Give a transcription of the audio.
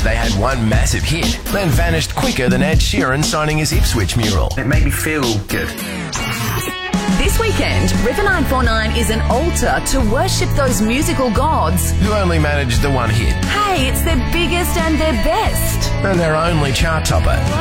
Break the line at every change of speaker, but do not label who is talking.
They had one massive hit, then vanished quicker than Ed Sheeran signing his Ipswich mural.
It made me feel good.
This weekend, River 949 is an altar to worship those musical gods.
Who only managed the one hit
Hey, it's their biggest and their best.
and their only chart topper.